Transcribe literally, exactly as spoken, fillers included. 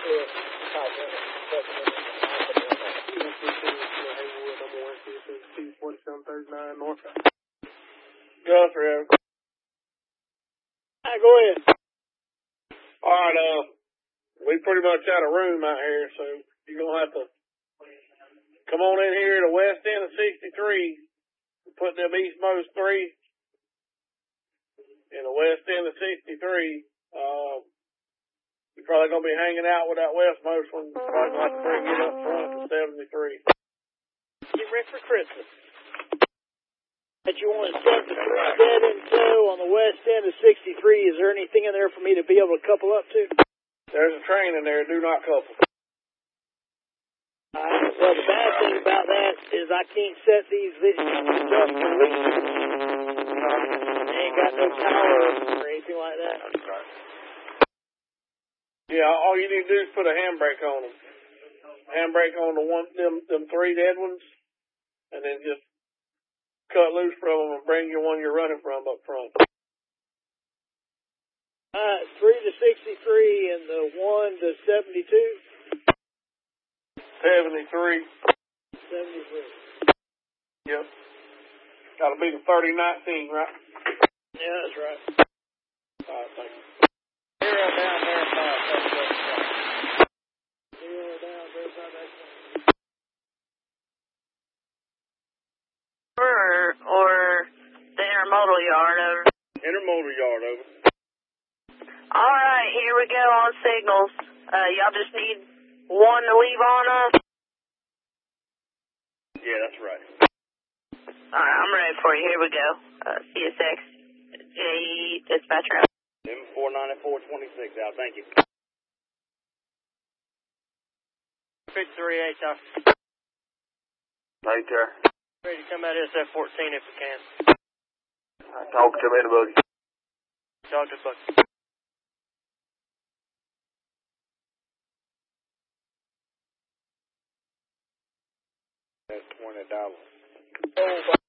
Guthrie. Hi, go ahead. All right, uh, we pretty much got a room out here, so you're going to have to come on in here to west end of sixty-three, put them eastmost three in the west end of sixty-three. Uh, you're probably going to be hanging out with that westmost one. Probably going to have to bring it up front to seventy-three. Get ready for Christmas. That you want to set the dead in tow on the west end of sixty-three. Is there anything in there for me to be able to couple up to? There's a train in there. Do not couple. Uh, well, the bad thing about that is I can't set these adjustable leases. They ain't got no power or anything like that. Yeah, all you need to do is put a handbrake on them. Handbrake on the one, them, them three dead ones, and then just cut loose from them and bring your one you're running from up front. Uh, three to sixty-three and the one to seventy-two. Seventy-three. Seventy-three. Yep. Gotta be the thirty nineteen, right? Yeah, that's right. All right, thank you. Zero down, verify. Zero down, verify. Or, or the intermodal yard over. Intermodal yard over. All right, here we go on signals. Uh, y'all just need one to leave on us? Yeah, that's right. All right, I'm ready for you. Here we go. Uh, C S X, J E, dispatch route. M four ninety-four twenty-six out. Thank you. fifty-three H, uh, Right there. ready to come out S F fourteen if we can. Talk to me in the buggy. Talk to Bucky. That's twenty dollars. Oh,